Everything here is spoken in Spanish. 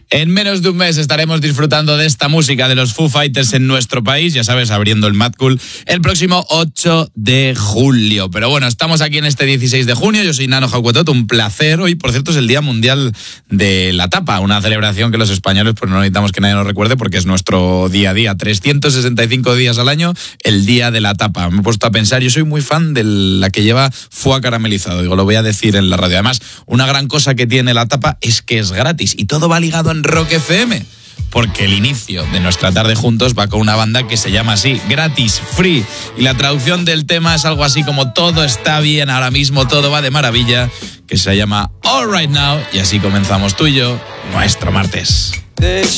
En menos de un mes estaremos disfrutando de esta música de los Foo Fighters en nuestro país, ya sabes, abriendo el Mad Cool el próximo 8 de julio. Pero bueno, estamos aquí en este 16 de junio, yo soy Nano Jaucuetot, un placer. Hoy, por cierto, es el Día Mundial de la Tapa, una celebración que los españoles pues no necesitamos que nadie nos recuerde porque es nuestro día a día, 365 días al año, el Día de la Tapa. Me he puesto a pensar, yo soy muy fan de la que lleva foie caramelizado, digo, lo voy a decir en la radio. Además, una gran cosa que tiene la tapa es que es gratis y todo va ligado en Rock FM, porque el inicio de nuestra tarde juntos va con una banda que se llama así, Gratis, Free, y la traducción del tema es algo así como todo está bien ahora mismo, todo va de maravilla, que se llama All Right Now, y así comenzamos tú y yo nuestro martes.